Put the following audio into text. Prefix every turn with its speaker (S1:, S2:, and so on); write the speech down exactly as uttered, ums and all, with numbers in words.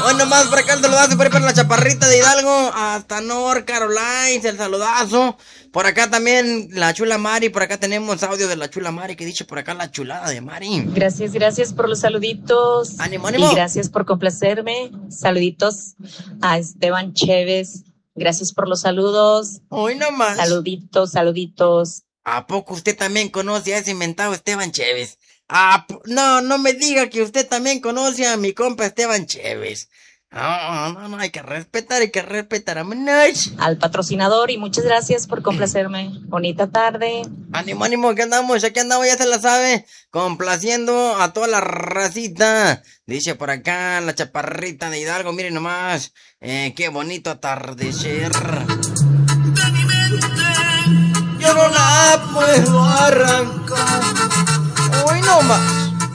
S1: Hoy nomás por acá el saludazo por ahí para la chaparrita de Hidalgo. Hasta North Carolina, el saludazo. Por acá también la chula Mari. Por acá tenemos audio de la chula Mari que dice por acá la chulada de Mari.
S2: Gracias, gracias por los saluditos.
S1: Ánimo, ánimo.
S2: Y gracias por complacerme. Saluditos a Esteban Chévez. Gracias por los saludos.
S1: Hoy nomás.
S2: Saluditos, saluditos.
S1: ¿A poco usted también conoce a ese inventado Esteban Chévez? Ah, no, no me diga que usted también conoce a mi compa Esteban Chévez. No, no, no, hay que respetar, hay que respetar a Manach.
S2: Al patrocinador y muchas gracias por complacerme. Bonita tarde.
S1: Ánimo, ánimo, que andamos, aquí andamos, ya se la sabe, complaciendo a toda la racita. Dice por acá la chaparrita de Hidalgo, miren nomás, eh, qué bonito atardecer. De mi mente, yo no la puedo arrancar. Hoy nomás.